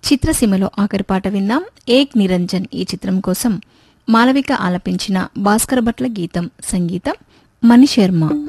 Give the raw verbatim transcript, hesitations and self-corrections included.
చిత్రసీమలో ఆఖరి పాట విందాం. ఏక్ నిరంజన్ ఈ చిత్రం కోసం మాలవిక ఆలపించిన భాస్కర భట్ల గీతం, సంగీతం మణిశర్మ.